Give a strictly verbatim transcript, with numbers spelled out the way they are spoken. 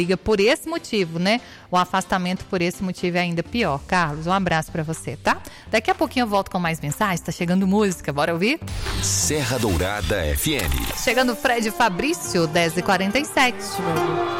briga por esse motivo, né? O afastamento por esse motivo é ainda pior. Carlos, um abraço pra você, tá? Daqui a pouquinho eu volto com mais mensagens, tá chegando música, bora ouvir? Serra Dourada F M. Chegando Fred Fabrício, dez e quarenta e sete.